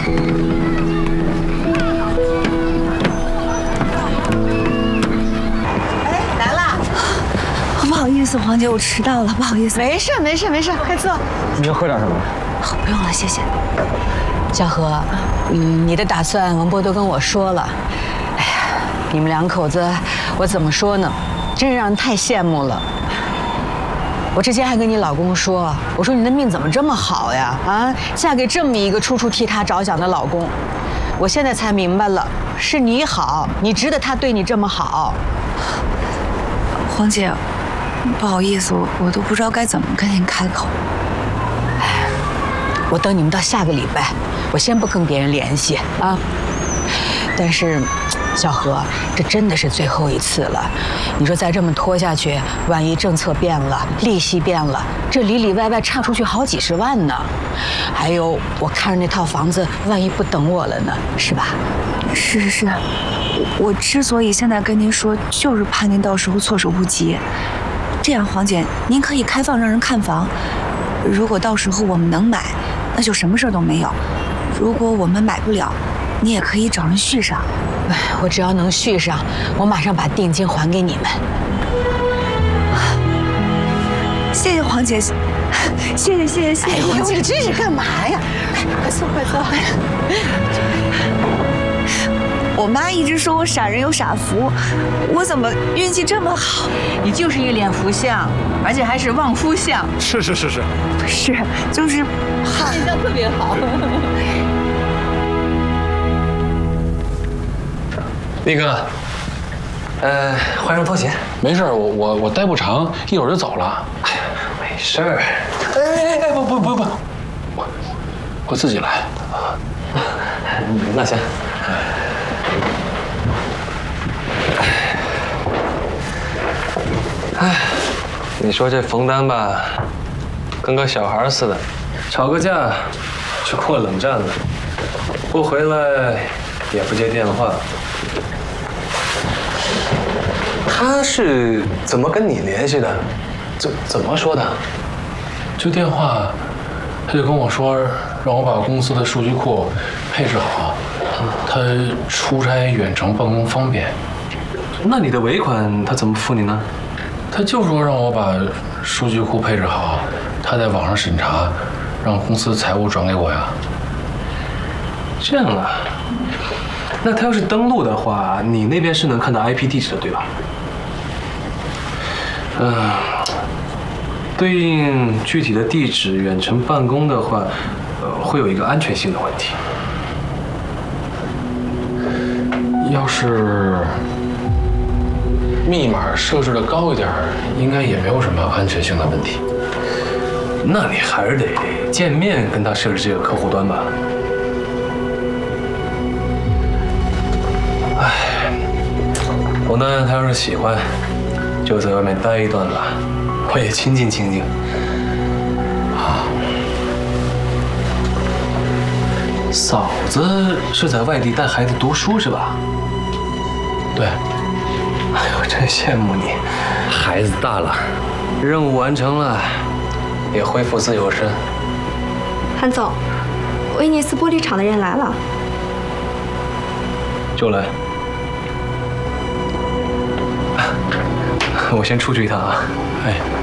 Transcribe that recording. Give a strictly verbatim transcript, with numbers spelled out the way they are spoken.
哎，来啦！ 不好意思，黄姐，我迟到了，不好意思。 没事，没事，没事，快坐。 你要喝点什么？ 哦，不用了，谢谢。 小何，嗯，你的打算文波都跟我说了。哎呀，你们两口子，我怎么说呢？真是让人太羡慕了。我之前还跟你老公说，我说你的命怎么这么好呀？啊，嫁给这么一个处处替他着想的老公。我现在才明白了，是你好，你值得他对你这么好。 黄姐，不好意思，我我都不知道该怎么跟您开口。 哎，我等你们到下个礼拜，我先不跟别人联系啊。但是，小何，这真的是最后一次了。你说再这么拖下去，万一政策变了，利息变了，这里里外外差出去好几十万呢。还有，我看着那套房子，万一不等我了呢，是吧？ 是是是，我我之所以现在跟您说，就是怕您到时候措手不及。这样，黄姐，您可以开放让人看房。如果到时候我们能买，那就什么事儿都没有；如果我们买不了，你也可以找人续上。 哎，我只要能续上，我马上把定金还给你们。 谢谢黄姐，谢谢谢谢谢谢。 哎呦，你这是干嘛呀？快坐快坐。 我妈一直说我傻人有傻福，我怎么运气这么好？ 你就是一脸福相，而且还是旺夫相。 是是是是， 不是，就是好，形象特别好。 力哥，呃，换双拖鞋。 没事，我我我待不长，一会儿就走了。 哎呀，没事儿。 哎哎不不不不，我我自己来。 那行。哎，你说这冯丹吧，跟个小孩似的，吵个架就破冷战了，不回来也不接电话。他是怎么跟你联系的？怎怎么说的？ 就电话，他就跟我说，让我把公司的数据库配置好，他出差远程办公方便。 那你的尾款他怎么付你呢？ 他就说让我把数据库配置好，他在网上审查，让公司财务转给我呀。 这样啊？那他要是登录的话，你那边是能看到 I P 地址的，对吧？嗯、呃，对应具体的地址远程办公的话，呃，会有一个安全性的问题。 要是密码设置的高一点，应该也没有什么安全性的问题。 那你还是得见面跟他设置这个客户端吧。哎，我呢，他要是喜欢，就在外面待一段吧，我也清静清静。啊，嫂子是在外地带孩子读书是吧？ 对。 哎呦，真羡慕你，孩子大了，任务完成了，也恢复自由身。 韩总，威尼斯玻璃厂的人来了。 就来。我先出去一趟啊。 哎。